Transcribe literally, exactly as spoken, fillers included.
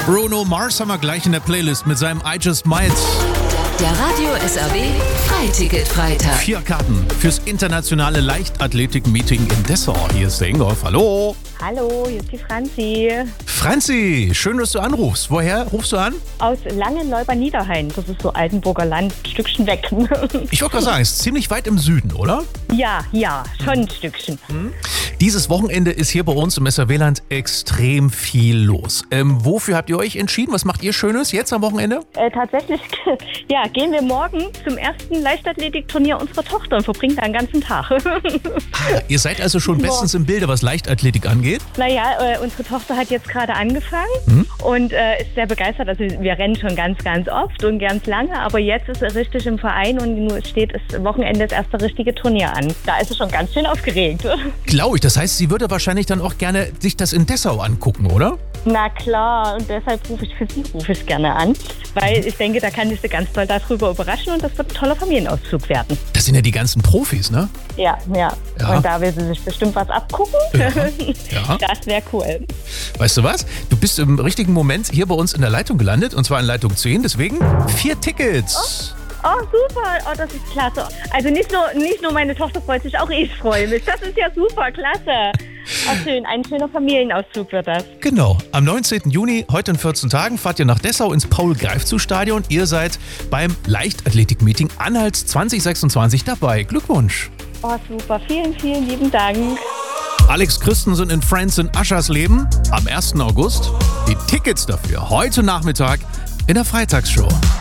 Bruno Mars haben wir gleich in der Playlist mit seinem I Just Might. Der Radio S R B Freiticket-Freitag. Vier Karten fürs internationale Leichtathletik-Meeting in Dessau. Hier ist der Ingolf. Hallo. Hallo, hier ist die Franzi. Franzi, schön, dass du anrufst. Woher rufst du an? Aus Langenleuber-Niederhain. Das ist so Altenburger Land, ein Stückchen weg. Ich wollte gerade sagen, es ist ziemlich weit im Süden, oder? Ja, ja, schon ein Stückchen. Mhm. Dieses Wochenende ist hier bei uns im S R W-Land extrem viel los. Ähm, wofür habt ihr euch entschieden? Was macht ihr Schönes jetzt am Wochenende? Äh, tatsächlich, ja, gehen wir morgen zum ersten Leichtathletikturnier unserer Tochter und verbringen da einen ganzen Tag. Ah, ihr seid also schon bestens im Bilde, was Leichtathletik angeht? Naja, äh, unsere Tochter hat jetzt gerade angefangen Mhm. und äh, ist sehr begeistert. Also wir rennen schon ganz, ganz oft und ganz lange, aber jetzt ist er richtig im Verein und nur es steht das Wochenende das erste richtige Turnier an. Da ist sie schon ganz schön aufgeregt. Glaube ich. Das heißt, sie würde wahrscheinlich dann auch gerne sich das in Dessau angucken, oder? Na klar, und deshalb rufe ich für sie rufe ich gerne an, weil ich denke, da kann ich sie ganz toll darüber überraschen und das wird ein toller Familienausflug werden. Das sind ja die ganzen Profis, ne? Ja, ja. Ja. Und da will sie sich bestimmt was abgucken. Ja, ja. Das wäre cool. Weißt du was? Du bist im richtigen Moment hier bei uns in der Leitung gelandet, und zwar in Leitung zehn, deswegen vier Tickets. Oh, super. Oh, das ist klasse. Also nicht nur, nicht nur meine Tochter freut sich, auch ich freue mich. Das ist ja super, klasse. Oh, schön. Ein schöner Familienausflug wird das. Genau. Am neunzehnten Juni, heute in vierzehn Tagen, fahrt ihr nach Dessau ins Paul-Greifzu-Stadion. Ihr seid beim Leichtathletik-Meeting Anhalt zwanzig sechsundzwanzig dabei. Glückwunsch. Oh, super. Vielen, vielen lieben Dank. Alex Christensen in Friends in Aschersleben am ersten August. Die Tickets dafür heute Nachmittag in der Freitagsshow.